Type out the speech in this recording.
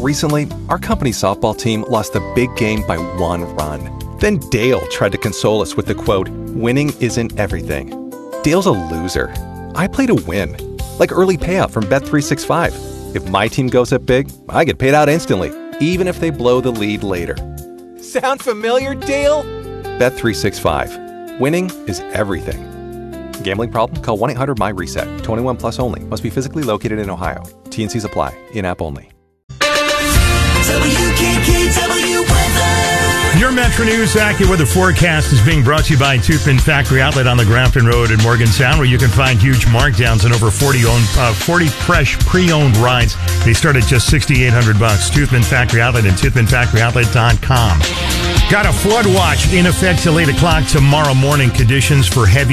Recently, our company softball team lost a big game by 1 run. Then Dale tried to console us with the quote, "Winning isn't everything." Dale's a loser. I play to win. Like early payout from Bet365. If my team goes up big, I get paid out instantly, even if they blow the lead later. Sound familiar, Dale? Bet365. Winning is everything. Gambling problem? Call 1-800-MY-RESET. 21 plus only. Must be physically located in Ohio. T&Cs apply. In-app only. WKKW weather. Your Metro News AccuWeather forecast is being brought to you by Toothman Factory Outlet on the Grafton Road in Morgantown, where you can find huge markdowns on over 40 fresh pre-owned rides. They start at just $6,800. Toothman Factory Outlet and toothmanfactoryoutlet.com. Got a flood watch in effect till 8 o'clock tomorrow morning. Conditions for heavy